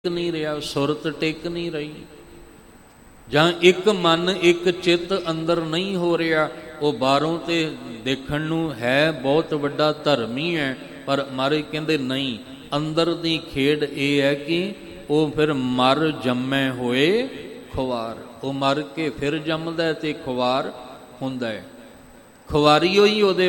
ਨਹੀਂ ਰਿਹਾ, ਸੁਰਤ ਟਿਕ ਨਹੀਂ ਰਹੀ, ਜਾਂ ਇੱਕ ਮਨ ਇੱਕ ਚਿੱਤ ਅੰਦਰ ਨਹੀਂ ਹੋ ਰਿਹਾ। ਉਹ ਬਾਹਰੋਂ ਤੇ ਦੇਖਣ ਨੂੰ ਹੈ ਬਹੁਤ ਵੱਡਾ ਧਰਮੀ ਹੈ, ਪਰ ਮਾਰੇ ਕਹਿੰਦੇ ਨਹੀਂ, ਅੰਦਰ ਦੀ ਖੇਡ ਇਹ ਹੈ ਕਿ ਉਹ ਫਿਰ ਮਰ ਜੰਮੇ ਹੋਏ ਖੁਆਰ, ਉਹ ਮਰ ਕੇ ਫਿਰ ਜੰਮਦਾ ਤੇ ਖੁਆਰ ਹੁੰਦਾ ਹੈ। ਖੁਆਰੀ ਹੀ ਉਹਦੇ